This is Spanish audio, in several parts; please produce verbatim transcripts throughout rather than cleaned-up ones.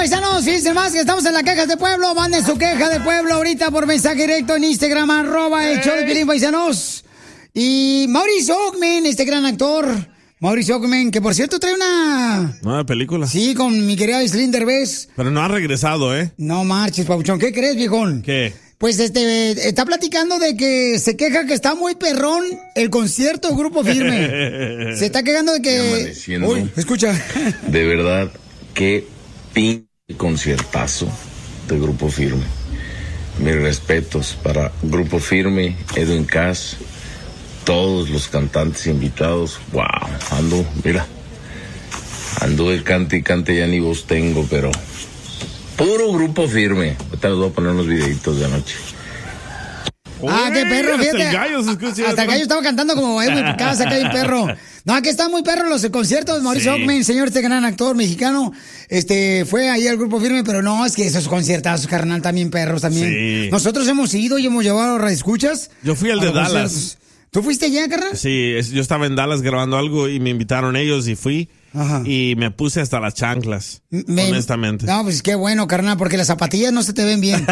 paisanos, fíjense más que estamos en la quejas de pueblo. Manden su queja de pueblo ahorita por mensaje directo en Instagram, arroba el show de Piolín, paisanos. Y Mauricio Ockman, este gran actor, Mauricio Ockman, que por cierto trae una... Nueva película. Sí, con mi querida Aislinn Derbez. Pero no ha regresado, ¿eh? No marches, papuchón. ¿Qué crees, viejón? ¿Qué? Pues este, está platicando de que se queja que está muy perrón el concierto de Grupo Firme. Se está quejando de que... Uy, escucha. De verdad, qué pin conciertazo de Grupo Firme. Mis respetos para Grupo Firme, Edwin Cass, todos los cantantes invitados. Wow, ando, mira, ando el cante y cante, ya ni voz tengo, pero puro Grupo Firme. Ahorita les voy a poner unos videitos de anoche. Ah, qué perro, fíjate. Hasta el gallo se escucha. Hasta el gallo estaba cantando como en mi casa, acá hay un perro. No, aquí están muy perros los conciertos. Mauricio Sí. Ockman, señor, este gran actor mexicano, este, fue ahí al Grupo Firme, pero no, es que esos conciertazos, carnal, también perros también. Sí. Nosotros hemos ido y hemos llevado a radioescuchas. Yo fui al a de los Dallas. conciertos. ¿Tú fuiste allá, carnal? Sí, es- yo estaba en Dallas grabando algo y me invitaron ellos y fui. Ajá. Y me puse hasta las chanclas, Me- honestamente. No, pues qué bueno, carnal, porque las zapatillas no se te ven bien.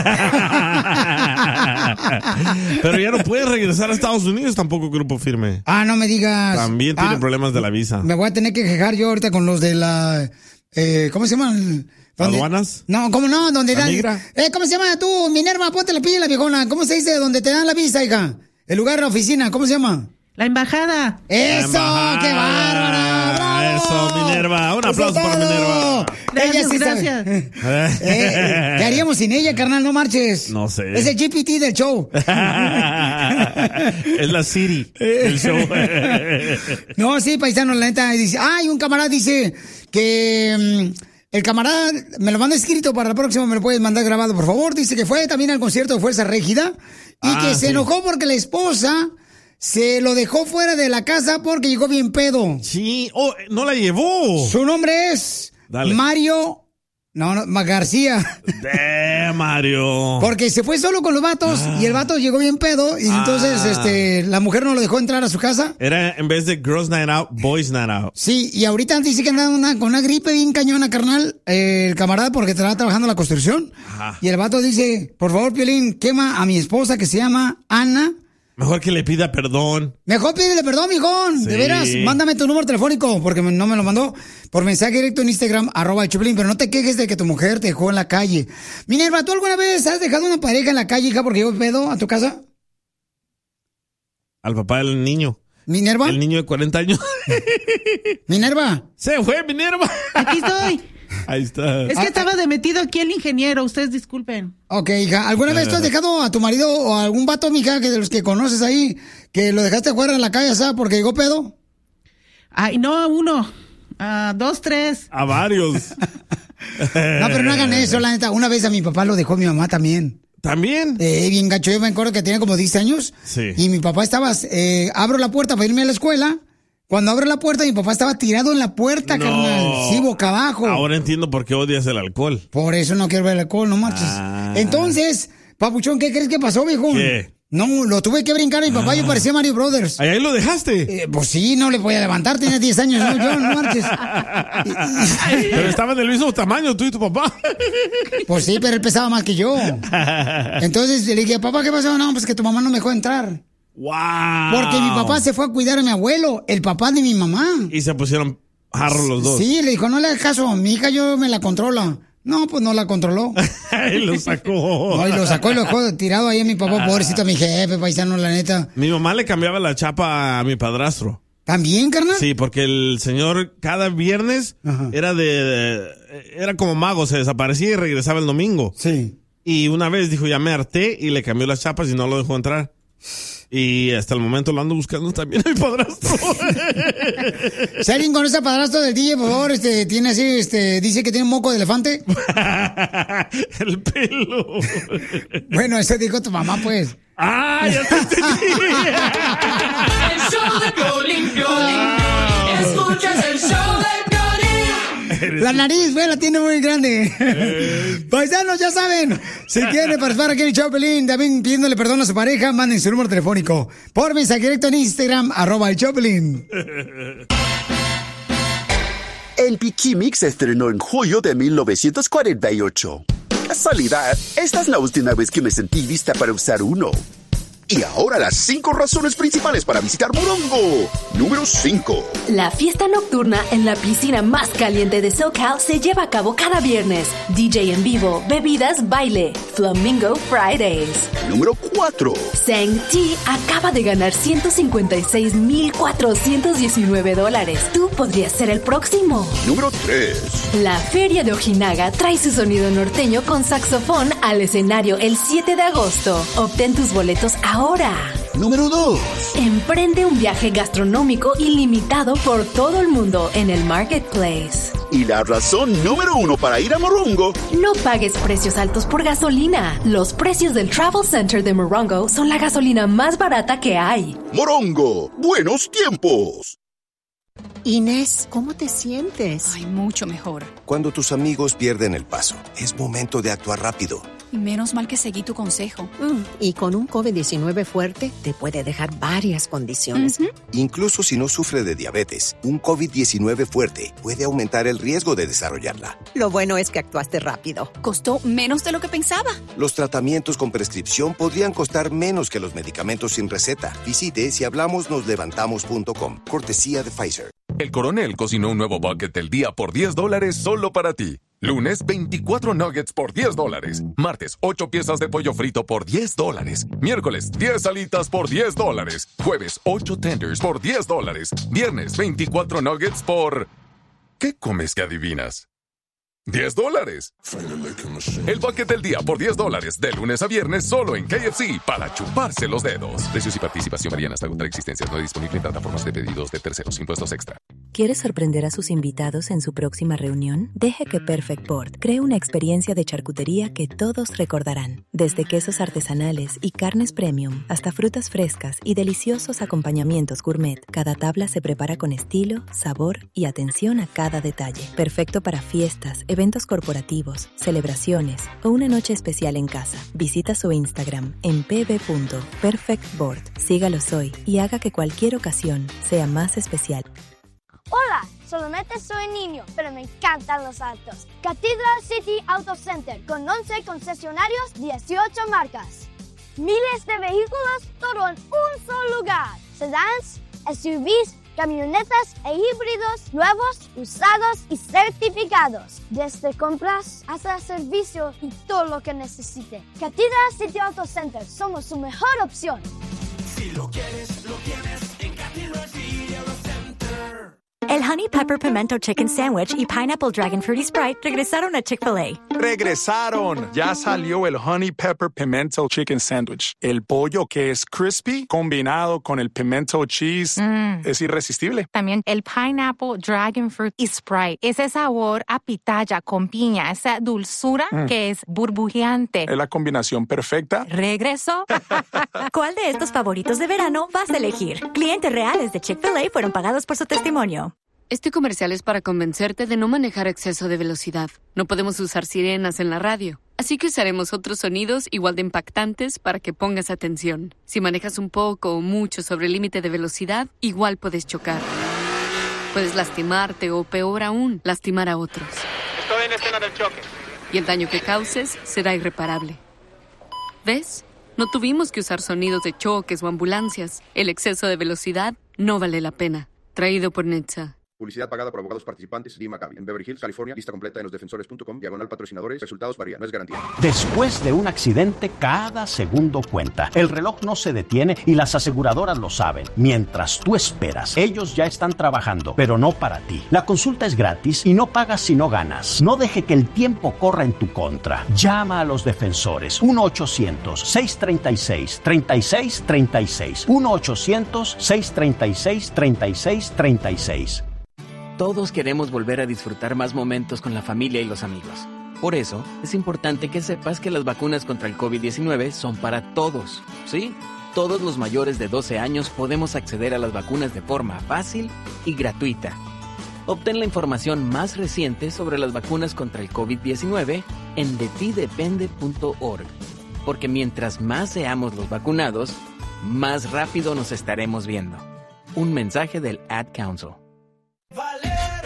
Pero ya no puedes regresar a Estados Unidos tampoco, Grupo Firme. Ah, no me digas. También tiene Ah, problemas de la visa. Me voy a tener que quejar yo ahorita con los de la... Eh, ¿Cómo se llaman? ¿Dónde- ¿Aduanas? No, ¿cómo no? ¿Dónde ¿La dan? migra? Eh, ¿Cómo se llama tú? Minerva, ponte la pila, viejona. ¿Cómo se dice? ¿Dónde te dan la visa, hija? El lugar, la oficina, ¿cómo se llama? La embajada. ¡Eso! Embajada. ¡Qué bárbara! ¡Bravo! Eso, Minerva. Un Eso aplauso es para todo. Minerva. Gracias, Ella sí sabe. gracias. Eh, ¿Qué haríamos sin ella, carnal? No marches. No sé. Es el G P T del show. Es la Siri del show. No, sí, paisano, la neta, dice, ay, un camarada dice que mm, el camarada me lo manda escrito para la próxima, me lo puedes mandar grabado, por favor. Dice que fue también al concierto de Fuerza Régida y Ah, que se sí. enojó porque la esposa se lo dejó fuera de la casa porque llegó bien pedo. Sí, oh, no la llevó. Su nombre es Dale. Mario, no, no, Ma- García. De Mario. Porque se fue solo con los vatos y el vato llegó bien pedo y entonces Ah. este la mujer no lo dejó entrar a su casa. Era en vez de Girls Night Out, Boys Night Out. Sí, y ahorita dice que anda una, con una gripe bien cañona, carnal, eh, el camarada porque estaba trabajando en la construcción. Ajá. Y el vato dice, por favor, Piolín, quema a mi esposa que se llama Ana. Mejor que le pida perdón. Mejor pídele perdón, mijón. Sí. De veras, mándame tu número telefónico, porque me- no me lo mandó por mensaje directo en Instagram, arroba el Choplin, pero no te quejes de que tu mujer te dejó en la calle. Minerva, ¿tú alguna vez has dejado una pareja en la calle, hija, porque llegó pedo a tu casa? Al papá del niño. ¿Minerva? El niño de cuarenta años. ¿Minerva? Se fue, Minerva. Aquí estoy. Ahí está. Es que estaba de metido aquí el ingeniero, ustedes disculpen. Ok, hija. ¿Alguna vez tú has dejado a tu marido o a algún vato, mija, que de los que conoces ahí, que lo dejaste fuera en la calle, ¿sabes? Porque llegó pedo. Ay, no, uno. Ah, dos, tres. A varios. No, pero no hagan eso, la neta. Una vez a mi papá lo dejó mi mamá también. ¿También? Eh, bien gacho. Yo me acuerdo que tenía como diez años. Sí. Y mi papá estaba, eh, abro la puerta para irme a la escuela. Cuando abro la puerta, mi papá estaba tirado en la puerta, No. carnal. Sí, boca abajo. Ahora entiendo por qué odias el alcohol. Por eso no quiero ver el alcohol, no marches. Ah. Entonces, papuchón, ¿qué crees que pasó, viejo? ¿Qué? No, lo tuve que brincar a mi papá, yo parecía Mario Brothers. Ahí lo dejaste. Eh, pues sí, no le podía levantar, tenía diez años, no, yo, no marches. Pero estaban del mismo tamaño, tú y tu papá. Pues sí, pero él pesaba más que yo. Entonces le dije, papá, ¿qué pasó? No, pues que tu mamá no me dejó entrar. ¡Wow! Porque mi papá se fue a cuidar a mi abuelo, el papá de mi mamá. Y se pusieron jarros los dos. Sí, le dijo, no le hagas caso, mi hija yo me la controla. No, pues no la controló. Y lo sacó. No, y lo sacó y lo dejó tirado ahí a mi papá, pobrecito, a mi jefe, paisano, la neta. Mi mamá le cambiaba la chapa a mi padrastro. ¿También, carnal? Sí, porque el señor cada viernes Ajá. era de, de- era como mago, se desaparecía y regresaba el domingo. Sí. Y una vez dijo, ya me harté y le cambió las chapas y no lo dejó entrar. Y hasta el momento lo ando buscando también a mi padrastro. Si alguien conoce a padrastro del D J, por favor, este, tiene así, este, dice que tiene un moco de elefante. El pelo. Bueno, eso dijo tu mamá, pues. ¡Ah, ya te entendí! El show de Piolín, Piolín. Escuchas el show de Piolín. La nariz, güey, la tiene muy grande. Paisanos, ya saben. Si quieren participar aquí en el show, Pelín, también pidiéndole perdón a su pareja, manden su número telefónico por mensaje directo en Instagram, arroba el Choplin. El Pikimix se estrenó en julio de mil novecientos cuarenta y ocho. Casualidad, esta es la última vez que me sentí lista para usar uno. Y ahora las cinco razones principales para visitar Morongo. Número cinco. La fiesta nocturna en la piscina más caliente de SoCal se lleva a cabo cada viernes. D J en vivo, bebidas, baile. Flamingo Fridays. Número cuatro. Sang T acaba de ganar ciento cincuenta y seis mil cuatrocientos diecinueve dólares. Tú podrías ser el próximo. Número tres. La Feria de Ojinaga trae su sonido norteño con saxofón al escenario el siete de agosto. Obtén tus boletos ahora. Número dos. Emprende un viaje gastronómico ilimitado por todo el mundo en el Marketplace. Y la razón número uno para ir a Morongo. No pagues precios altos por gasolina. Los precios del Travel Center de Morongo son la gasolina más barata que hay. Morongo, buenos tiempos. Inés, ¿cómo te sientes? Ay, mucho mejor. Cuando tus amigos pierden el paso, es momento de actuar rápido. Menos mal que seguí tu consejo. Mm, y con un COVID diecinueve fuerte, te puede dejar varias condiciones. Uh-huh. Incluso si no sufre de diabetes, un COVID diecinueve fuerte puede aumentar el riesgo de desarrollarla. Lo bueno es que actuaste rápido. Costó menos de lo que pensaba. Los tratamientos con prescripción podrían costar menos que los medicamentos sin receta. Visite si hablamos nos levantamos punto com. Cortesía de Pfizer. El Coronel cocinó un nuevo bucket del día por diez dólares solo para ti. Lunes, veinticuatro nuggets por diez dólares. Martes, ocho piezas de pollo frito por diez dólares. Miércoles, diez alitas por diez dólares. Jueves, ocho tenders por diez dólares. Viernes, veinticuatro nuggets por... ¿Qué comes que adivinas? diez dólares. El bucket del día por diez dólares. De lunes a viernes solo en K F C para chuparse los dedos. Precios y participación varían hasta agotar existencias. No disponible en plataformas de pedidos de terceros. Impuestos extra. ¿Quieres sorprender a sus invitados en su próxima reunión? Deje que Perfect Board cree una experiencia de charcutería que todos recordarán. Desde quesos artesanales y carnes premium hasta frutas frescas y deliciosos acompañamientos gourmet, cada tabla se prepara con estilo, sabor y atención a cada detalle. Perfecto para fiestas, eventos corporativos, celebraciones o una noche especial en casa. Visita su Instagram en p b punto perfect board. Sígalos hoy y haga que cualquier ocasión sea más especial. Hola, solamente soy niño, pero me encantan los autos. Cathedral City Auto Center, con once concesionarios, dieciocho marcas. Miles de vehículos, todo en un solo lugar. Sedans, S U Vs, camionetas e híbridos, nuevos, usados y certificados. Desde compras hasta servicio y todo lo que necesite. Cathedral City Auto Center, somos su mejor opción. Si lo quieres, lo tienes en Cathedral City Auto Center. El Honey Pepper Pimento Chicken Sandwich y Pineapple Dragon Fruity Sprite regresaron a Chick-fil-A. ¡Regresaron! Ya salió el Honey Pepper Pimento Chicken Sandwich. El pollo que es crispy combinado con el pimento cheese mm. es irresistible. También el Pineapple Dragon Fruit y Sprite. Ese sabor a pitaya con piña, esa dulzura mm. que es burbujeante. Es la combinación perfecta. ¿Regresó? ¿Cuál de estos favoritos de verano vas a elegir? Clientes reales de Chick-fil-A fueron pagados por su testimonio. Este comercial es para convencerte de no manejar a exceso de velocidad. No podemos usar sirenas en la radio, así que usaremos otros sonidos igual de impactantes para que pongas atención. Si manejas un poco o mucho sobre el límite de velocidad, igual puedes chocar. Puedes lastimarte o, peor aún, lastimar a otros. Estoy en escena del choque. Y el daño que causes será irreparable. ¿Ves? No tuvimos que usar sonidos de choques o ambulancias. El exceso de velocidad no vale la pena. Traído por Netza. Publicidad pagada por abogados participantes de Maccabi. En Beverly Hills, California. Lista completa en los defensores punto com. Diagonal patrocinadores. Resultados varían. No es garantía. Después de un accidente, cada segundo cuenta. El reloj no se detiene y las aseguradoras lo saben. Mientras tú esperas, ellos ya están trabajando, pero no para ti. La consulta es gratis y no pagas si no ganas. No deje que el tiempo corra en tu contra. Llama a los defensores. uno ochocientos, seiscientos treinta y seis, treinta y seis treinta y seis. uno ochocientos, seiscientos treinta y seis, treinta y seis treinta y seis. Todos queremos volver a disfrutar más momentos con la familia y los amigos. Por eso, es importante que sepas que las vacunas contra el COVID diecinueve son para todos. ¿Sí? Todos los mayores de doce años podemos acceder a las vacunas de forma fácil y gratuita. Obtén la información más reciente sobre las vacunas contra el COVID diecinueve en de ti depende punto org. Porque mientras más seamos los vacunados, más rápido nos estaremos viendo. Un mensaje del Ad Council. Valero,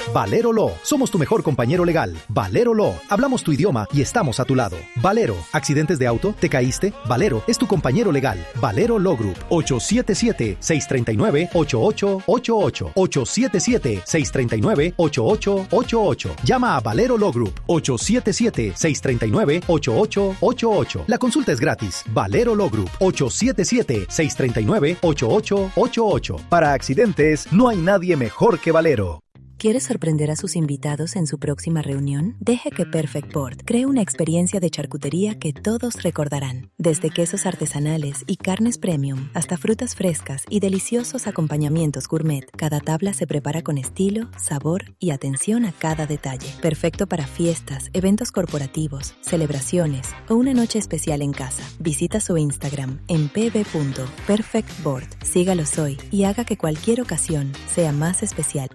Valero Law. Somos tu mejor compañero legal. Valero Law. Hablamos tu idioma y estamos a tu lado. Valero. ¿Accidentes de auto? ¿Te caíste? Valero es tu compañero legal. Valero Law Group. ocho siete siete, seis tres nueve, ocho ocho ocho ocho. ocho siete siete, seis tres nueve, ocho ocho ocho ocho. Llama a Valero Law Group. ocho siete siete, seis tres nueve, ocho ocho ocho ocho. La consulta es gratis. Valero Law Group. ocho siete siete, seis tres nueve, ocho ocho ocho ocho. Para accidentes, no hay nadie mejor que Valero. ¿Quiere sorprender a sus invitados en su próxima reunión? Deje que Perfect Board cree una experiencia de charcutería que todos recordarán. Desde quesos artesanales y carnes premium hasta frutas frescas y deliciosos acompañamientos gourmet, cada tabla se prepara con estilo, sabor y atención a cada detalle. Perfecto para fiestas, eventos corporativos, celebraciones o una noche especial en casa. Visita su Instagram en p b punto perfect board. Sígalos hoy y haga que cualquier ocasión sea más especial.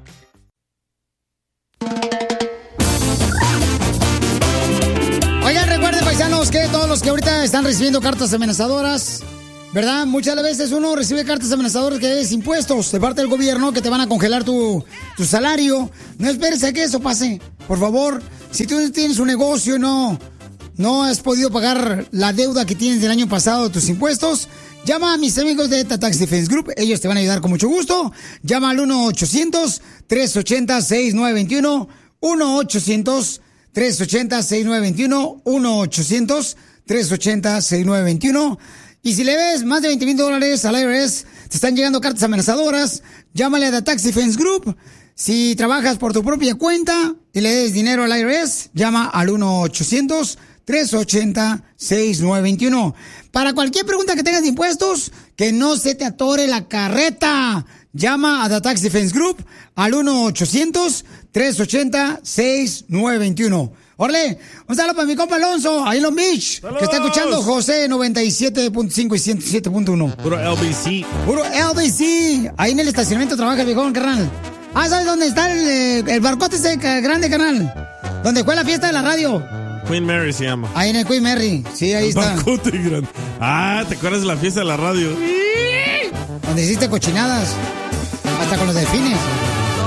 Oigan, recuerden, paisanos, que todos los que ahorita están recibiendo cartas amenazadoras, ¿verdad? Muchas veces uno recibe cartas amenazadoras que es impuestos de parte del gobierno, que te van a congelar tu, tu salario. No esperes a que eso pase. Por favor, si tú tienes un negocio y no, no has podido pagar la deuda que tienes del año pasado de tus impuestos, llama a mis amigos de Tax Defense Group. Ellos te van a ayudar con mucho gusto. Llama al uno ochocientos, tres ochenta, sesenta y nueve veintiuno. uno ochocientos, tres ochenta, sesenta y nueve veintiuno. uno ochocientos, tres ochenta, sesenta y nueve veintiuno. Y si le ves más de veinte mil dólares al I R S, te están llegando cartas amenazadoras, llámale a The Tax Defense Group. Si trabajas por tu propia cuenta y le des dinero al I R S, llama al uno ochocientos, tres ochenta, sesenta y nueve veintiuno. Para cualquier pregunta que tengas de impuestos, que no se te atore la carreta, llama a The Tax Defense Group al uno ochocientos, tres ochenta, sesenta y nueve veintiuno. Órale, un saludo para mi compa Alonso, ahí en Long Beach, ¡saludos! Que está escuchando José noventa y siete punto cinco y ciento siete punto uno. Puro L B C. Puro L B C. Ahí en el estacionamiento trabaja el viejón, carnal. Ah, ¿sabes dónde está el, el barcote ese grande, carnal? Donde fue la fiesta de la radio. Queen Mary se llama. Ahí en el Queen Mary, sí, ahí el está. Barcote grande. Ah, ¿te acuerdas de la fiesta de la radio? Donde hiciste cochinadas, hasta con los delfines.